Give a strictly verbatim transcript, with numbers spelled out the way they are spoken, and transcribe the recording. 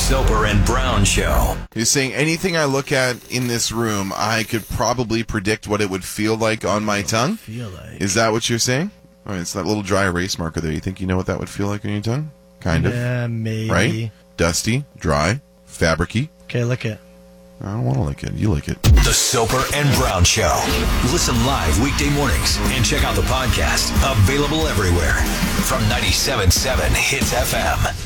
Soper and Brown Show. He's saying anything I look at in this room, I could probably predict what it would feel like on my tongue. Feel like. Is that what you're saying? All right, it's that little dry erase marker there. You think you know what that would feel like on your tongue? Kind of. Yeah, maybe. Right? Dusty, dry, fabricy. Okay, lick it. I don't want to lick it. You lick it. The Soper and Brown Show. Listen live weekday mornings and check out the podcast. Available everywhere. From ninety-seven point seven Hits F M.